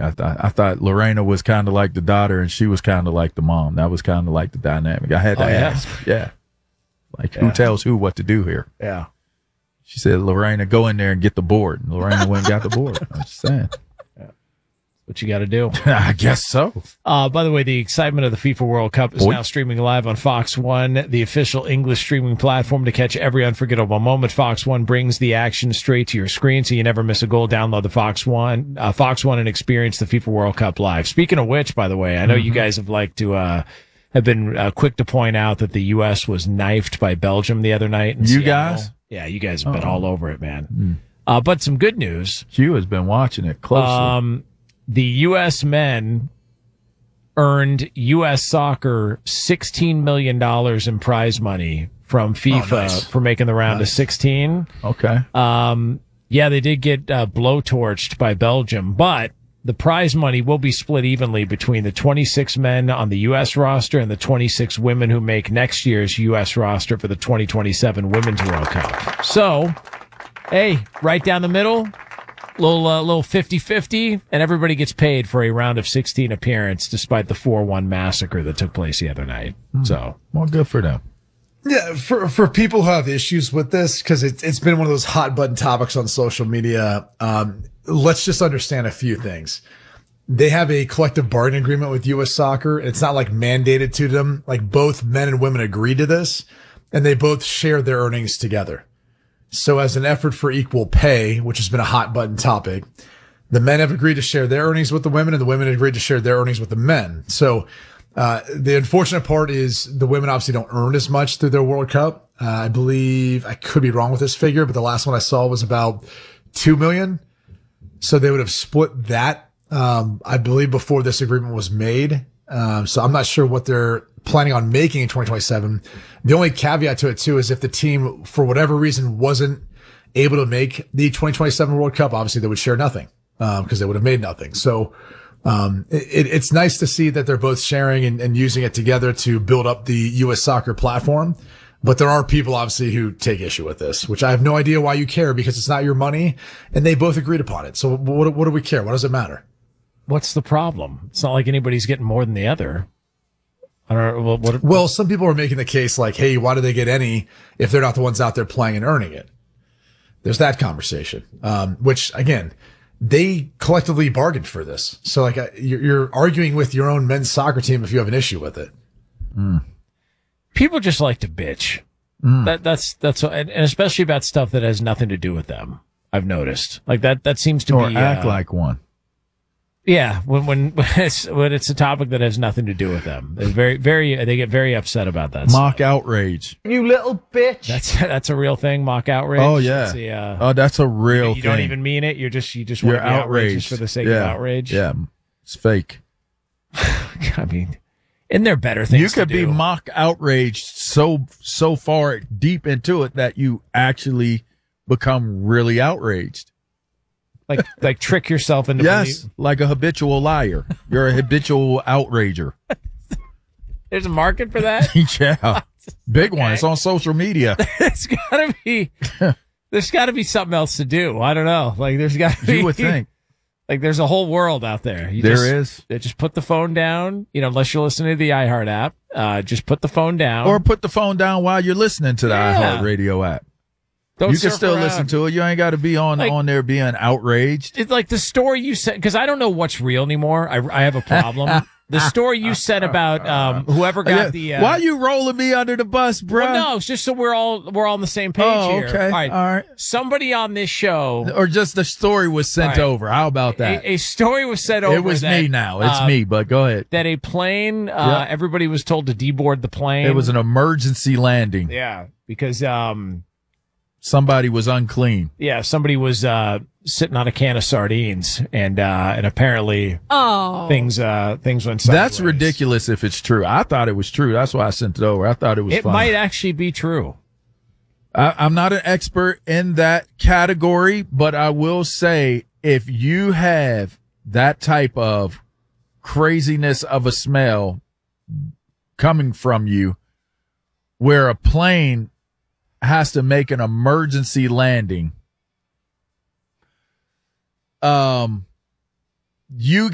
I thought Lorena was kind of like the daughter and she was kind of like the mom. That was kind of like the dynamic. I had to ask. Yeah. Like, who tells who what to do here? Yeah. She said, Lorena, go in there and get the board. And Lorena went and got the board. I'm just saying. What you got to do. I guess so. By the way, the excitement of the FIFA World Cup is now streaming live on Fox One, the official English streaming platform to catch every unforgettable moment. Fox One brings the action straight to your screen so you never miss a goal. Download the Fox One and experience the FIFA World Cup live. Speaking of which, by the way, I know you guys have have been quick to point out that the U.S. was knifed by Belgium the other night. You guys? Yeah, you guys have been all over it, man. But some good news. Hugh has been watching it closely. The U.S. men earned U.S. Soccer $16 million in prize money from FIFA for making the round of 16. Okay. Yeah, they did get blowtorched by Belgium, but the prize money will be split evenly between the 26 men on the U.S. roster and the 26 women who make next year's U.S. roster for the 2027 Women's World Cup. So, hey, right down the middle. Little 50-50, and everybody gets paid for a round of 16 appearance despite the 4-1 massacre that took place the other night. So, well, good for them. Yeah, for people who have issues with this, because it's been one of those hot button topics on social media, let's just understand a few things. They have a collective bargaining agreement with U.S. Soccer. It's not like mandated to them. Like, both men and women agreed to this, and they both share their earnings together. So as an effort for equal pay, which has been a hot button topic, the men have agreed to share their earnings with the women and the women have agreed to share their earnings with the men. So, the unfortunate part is the women obviously don't earn as much through their World Cup. I believe I could be wrong with this figure, but the last one I saw was about 2 million. So they would have split that, I believe, before this agreement was made. So I'm not sure what they're planning on making in 2027. The only caveat to it too is if the team, for whatever reason, wasn't able to make the 2027 World Cup, obviously they would share nothing, because they would have made nothing. So, it's nice to see that they're both sharing and using it together to build up the U.S. Soccer platform. But there are people obviously who take issue with this, which I have no idea why you care, because it's not your money and they both agreed upon it. So what do we care? What does it matter? what's the problem? It's not like anybody's getting more than the other. I don't know. Well, some people are making the case like, hey, why do they get any if they're not the ones out there playing and earning it? There's that conversation, which, again, they collectively bargained for this. So, like, you're arguing with your own men's soccer team if you have an issue with it. Mm. People just like to bitch. That's, and especially about stuff that has nothing to do with them. I've noticed, like that seems to or be act like one. Yeah, when it's a topic that has nothing to do with them, they get very upset about that. Mock outrage. You little bitch. That's a real thing. Mock outrage. Oh yeah. That's a real thing. You don't even mean it. You just want to be outraged for the sake of outrage. Yeah, it's fake. I mean, isn't there better things? You could be mock outraged so far deep into it that you actually become really outraged. Like trick yourself into believing. Like a habitual liar. You're a habitual outrager. There's a market for that? Yeah. Big one. It's on social media. There's gotta be something else to do. I don't know. Like there's gotta be. You would think. Like there's a whole world out there. Just put the phone down, unless you're listening to the iHeart app. Just put the phone down. Or put the phone down while you're listening to the iHeart Radio app. You can still listen to it. You ain't got to be on there being outraged. It's like the story you said, because I don't know what's real anymore. I have a problem. The story you said about whoever got the. Why are you rolling me under the bus, bro? Well, no, it's just so we're all on the same page here. Okay. All right. Somebody on this show, or just the story was sent over. How about that? A story was sent over. It was me now. It's me, but go ahead. That a plane. Everybody was told to deboard the plane. It was an emergency landing. Yeah, because somebody was unclean. Yeah, somebody was sitting on a can of sardines, and apparently things went sideways. That's ridiculous if it's true. I thought it was true. That's why I sent it over. I thought it was funny. It might actually be true. I'm not an expert in that category, but I will say if you have that type of craziness of a smell coming from you where a plane has to make an emergency landing. You